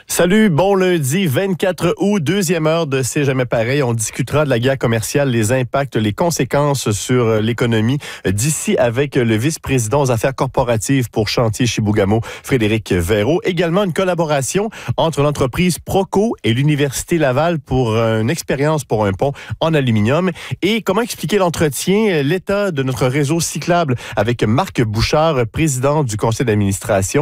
Salut, bon lundi 24 août, deuxième heure de C'est jamais pareil. On discutera de la guerre commerciale, les impacts, les conséquences sur l'économie d'ici avec le vice-président aux affaires corporatives pour Chantier Chibougamau, Frédéric Verreault. Également une collaboration entre l'entreprise Proco et l'Université Laval pour une expérience pour un pont en aluminium. Et comment expliquer l'entretien, l'état de notre réseau cyclable avec Marc Bouchard, président du conseil d'administration